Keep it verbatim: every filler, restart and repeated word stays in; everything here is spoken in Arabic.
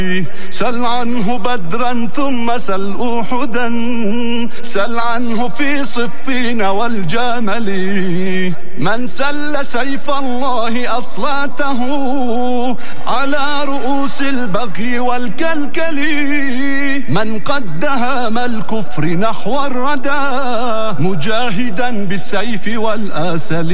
سل عنه بدرا ثم سل أحدا، سل عنه في صفين والجمل. من سل سيف الله أصلاته على رؤوس البغي والكلكل. من قد دهم الكفر نحو الردى مجاهدا بالسيف والآسل.